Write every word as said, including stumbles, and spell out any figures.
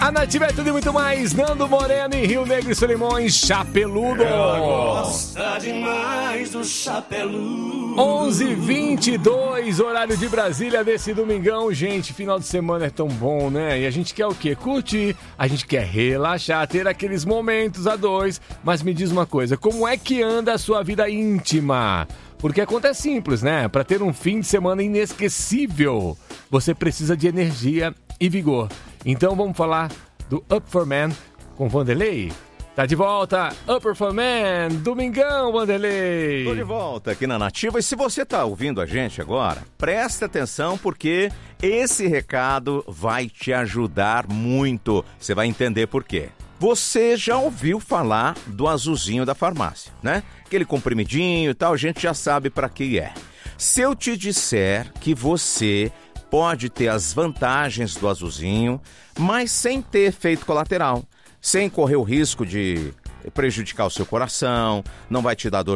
A Nativa é tudo e muito mais. Nando Moreno em Rio Negro e Solimões, Chapeludo. Ela gosta demais do Chapeludo. onze e vinte e dois, horário de Brasília desse domingão. Gente, final de semana é tão bom, né? E a gente quer o quê? Curtir, a gente quer relaxar, ter aqueles momentos a dois. Mas me diz uma coisa, como é que anda a sua vida íntima? Porque a conta é simples, né? Para ter um fim de semana inesquecível, você precisa de energia e vigor. Então vamos falar do Up for Man com Vanderlei. Tá de volta, Up for Man, domingão, Vanderlei. Tô de volta aqui na Nativa. E se você tá ouvindo a gente agora, presta atenção porque esse recado vai te ajudar muito. Você vai entender por quê. Você já ouviu falar do azulzinho da farmácia, né? Aquele comprimidinho e tal, a gente já sabe para que é. Se eu te disser que você pode ter as vantagens do azulzinho, mas sem ter efeito colateral, sem correr o risco de prejudicar o seu coração, não vai te dar dor